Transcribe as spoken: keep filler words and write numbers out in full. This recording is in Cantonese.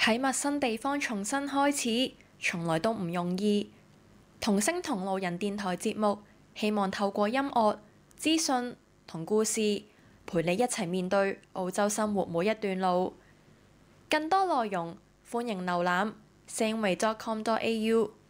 喺陌生地方重新開始，從來都唔容易。同聲同路人電台節目，希望透過音樂、資訊同故事，陪你一齊面對澳洲生活每一段路。更多內容，歡迎瀏覽 singway dot com dot a u。